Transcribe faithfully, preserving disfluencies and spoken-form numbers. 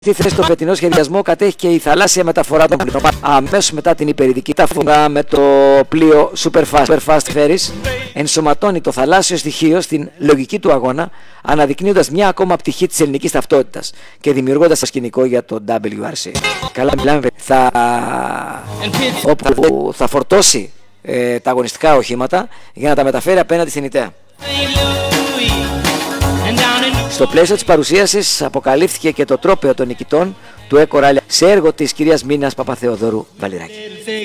Τι θέση στο φετινό σχεδιασμό κατέχει και η θαλάσσια μεταφορά των πλοίων. Αμέσως μετά την υπερηδική ταφούγα με το πλοίο Superfast, Superfast Ferries ενσωματώνει το θαλάσσιο στοιχείο στην λογική του αγώνα, αναδεικνύοντας μια ακόμα πτυχή της ελληνικής ταυτότητας και δημιουργώντας το σκηνικό για το ντάμπλιου αρ σι. Καλά μιλάμε, θα... όπου θα φορτώσει ε, τα αγωνιστικά οχήματα για να τα μεταφέρει απέναντι στην Ιταία. Στο πλαίσιο της παρουσίασης αποκαλύφθηκε και το τρόπαιο των νικητών του Eco Rally σε έργο της κυρίας Μίνας Παπαθεοδόρου Βαλιράκη.